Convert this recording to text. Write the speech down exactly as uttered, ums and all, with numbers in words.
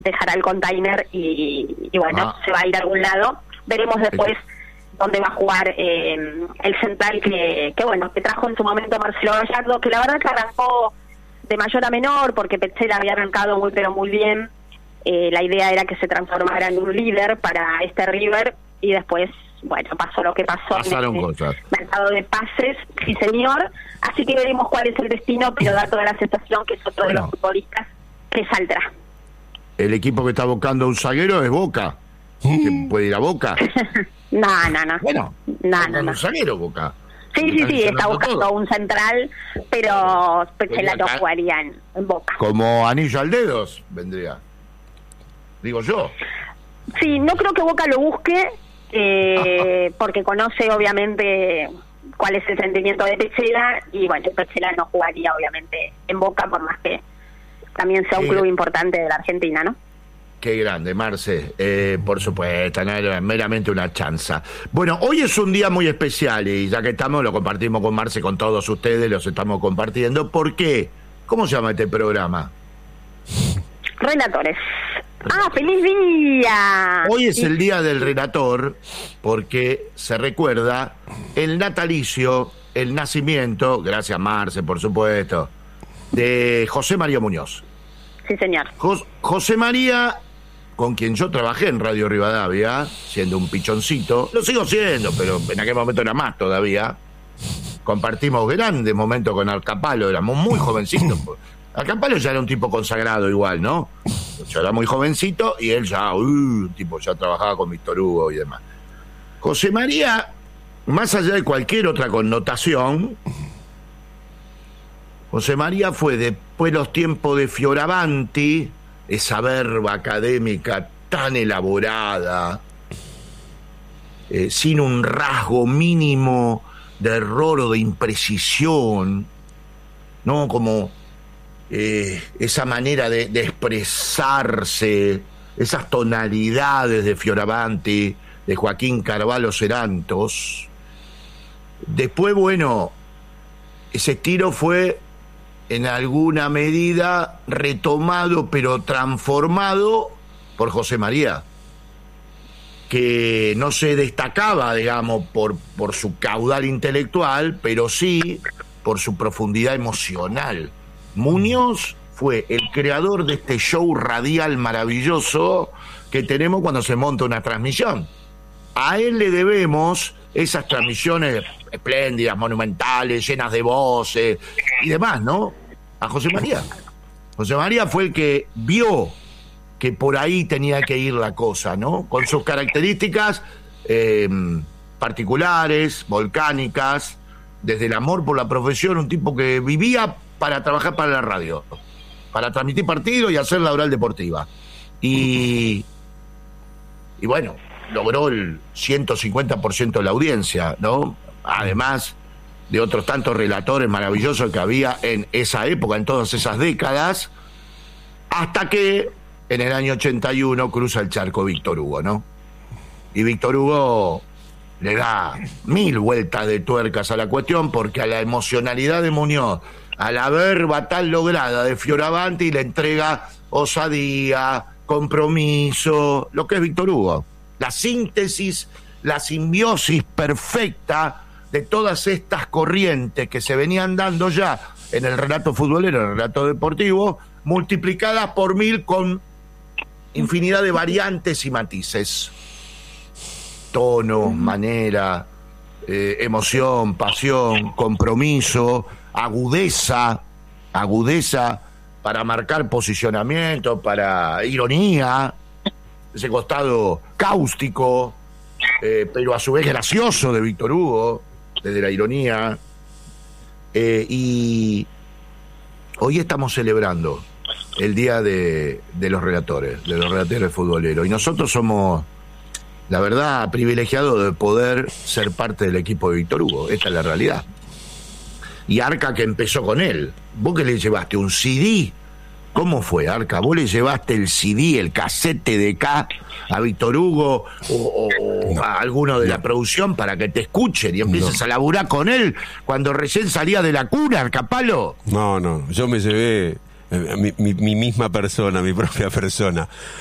dejará el container y, y bueno, ah. se va a ir a algún llado. Veremos después dónde va a jugar eh, el central que, que bueno, que trajo en su momento Marcelo Gallardo, que la verdad que arrancó de mayor a menor, porque Petzela había arrancado muy pero muy bien. Eh, la idea era que se transformara en un líder para este River, y después, bueno, pasó lo que pasó. Pasaron en cosas. El mercado de pases, sí señor, así que veremos cuál es el destino, pero da toda la sensación que es otro bueno. de los futbolistas que saldrá. El equipo que está buscando un zaguero es Boca, que puede ir a Boca. no, no, no. Bueno, no, no, no. un zaguero Boca. Sí, sí, sí, está buscando todo. un central, pero Petzela no jugaría en, en Boca. Como anillo al dedo vendría, digo yo. Sí, no creo que Boca lo busque, eh, porque conoce obviamente cuál es el sentimiento de Petzela, y bueno, Petzela no jugaría obviamente en Boca, por más que también sea un club importante de la Argentina, ¿no? Qué grande, Marce, eh, por supuesto, no era meramente una chanza. Bueno, hoy es un día muy especial y ya que estamos, lo compartimos con Marce, con todos ustedes, los estamos compartiendo. ¿Por qué? ¿Cómo se llama este programa? Relatores. ¡Ah, feliz día! Hoy es el día del relator porque se recuerda el natalicio, el nacimiento, gracias Marce, por supuesto, de José María Muñoz. Sí, señor. Jos- José María, con quien yo trabajé en Radio Rivadavia, siendo un pichoncito, lo sigo siendo, pero en aquel momento era más todavía. Compartimos grandes momentos con Alcapalo, éramos muy jovencitos. Alcapalo ya era un tipo consagrado igual, ¿no? Yo era muy jovencito y él ya, uh, tipo, ya trabajaba con Víctor Hugo y demás. José María, más allá de cualquier otra connotación, José María fue después de los tiempos de Fioravanti, esa verba académica tan elaborada, eh, sin un rasgo mínimo de error o de imprecisión, ¿no? Como eh, esa manera de, de expresarse, esas tonalidades de Fioravanti, de Joaquín Carvalho Serantos. Después, bueno, ese estilo fue en alguna medida retomado, pero transformado por José María, que no se destacaba, digamos, por, por su caudal intelectual, pero sí por su profundidad emocional. Muñoz fue el creador de este show radial maravilloso que tenemos cuando se monta una transmisión. A él le debemos esas transmisiones espléndidas, monumentales, llenas de voces y demás, ¿no? A José María. José María fue el que vio que por ahí tenía que ir la cosa, ¿no? Con sus características eh, particulares, volcánicas, desde el amor por la profesión, un tipo que vivía para trabajar para la radio, para transmitir partidos y hacer la oral deportiva. Y, y bueno, logró el ciento cincuenta por ciento de la audiencia, ¿no? Además de otros tantos relatores maravillosos que había en esa época, en todas esas décadas, hasta que en el año ochenta y uno cruza el charco Víctor Hugo, ¿no? Y Víctor Hugo le da mil vueltas de tuercas a la cuestión, porque a la emocionalidad de Muñoz, a la verba tan lograda de Fioravanti, le entrega osadía, compromiso, lo que es Víctor Hugo. La síntesis, la simbiosis perfecta de todas estas corrientes que se venían dando ya en el relato futbolero, en el relato deportivo, multiplicadas por mil con infinidad de variantes y matices. Tono, manera, eh, emoción, pasión, compromiso, agudeza, agudeza para marcar posicionamiento, para ironía, ese costado cáustico, eh, pero a su vez gracioso de Víctor Hugo, desde la ironía. Eh, y hoy estamos celebrando el día de, de los relatores, de los relatores futboleros, y nosotros somos, la verdad, privilegiados de poder ser parte del equipo de Víctor Hugo. Esta es la realidad. Y Arca, que empezó con él, vos que le llevaste un C D, ¿cómo fue, Arca? ¿Vos le llevaste el C D, el casete de K a Víctor Hugo o, o no, a alguno de no. la producción para que te escuchen y empieces no. a laburar con él cuando recién salía de la cuna, Arcapalo? No, no, yo me llevé mi, mi, mi misma persona, mi propia persona.